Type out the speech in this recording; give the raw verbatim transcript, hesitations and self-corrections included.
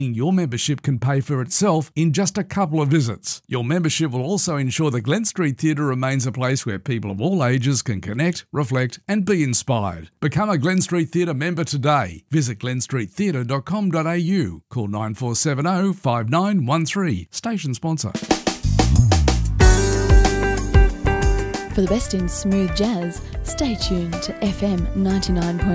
Your membership can pay for itself in just a couple of visits. Your membership will also ensure the Glen Street Theatre remains a place where people of all ages can connect, reflect and be inspired. Become a Glen Street Theatre member today. Visit glen street theatre dot com dot a u. Call nine four seven zero, five nine one three. Station sponsor. For the best in smooth jazz, stay tuned to F M ninety-nine point one.